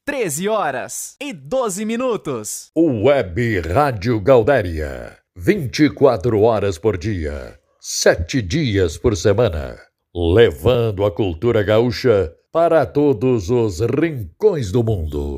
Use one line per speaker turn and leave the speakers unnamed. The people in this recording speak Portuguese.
13h12.
Web Rádio Gaudéria, 24 horas por dia, 7 dias por semana, levando a cultura gaúcha para todos os rincões do mundo.